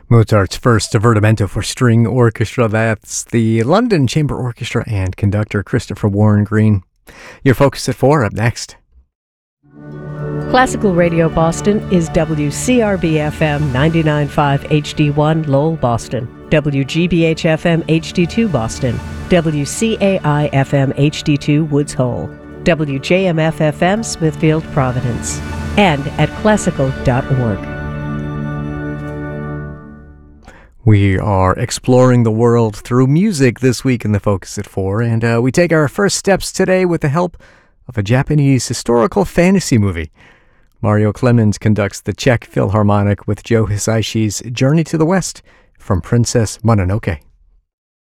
Mozart's first divertimento for string orchestra. That's the London Chamber Orchestra and conductor Christopher Warren Green. Your Focus at 4 up next. Classical Radio Boston is WCRB-FM 99.5 HD1 Lowell, Boston, WGBH-FM HD2 Boston, WCAI-FM HD2 Woods Hole, WJMF-FM Smithfield, Providence, and at classical.org. We are exploring the world through music this week in the Focus at 4, and we take our first steps today with the help of a Japanese historical fantasy movie. Mario Clemens conducts the Czech Philharmonic with Joe Hisaishi's Journey to the West from Princess Mononoke.